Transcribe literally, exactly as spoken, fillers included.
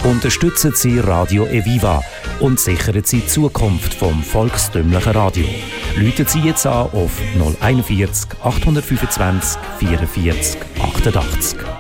Unterstützen Sie Radio Eviva und sichern Sie die Zukunft vom volkstümlichen Radio. Rufen Sie jetzt an auf null vierzig, achthundertfünfundzwanzig, vierundvierzig, achtundachtzig.